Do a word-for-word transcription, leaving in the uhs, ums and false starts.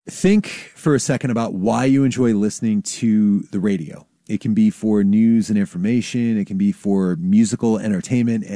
think for a second about why you enjoy listening to the radio. It can be for news and information. It can be for musical entertainment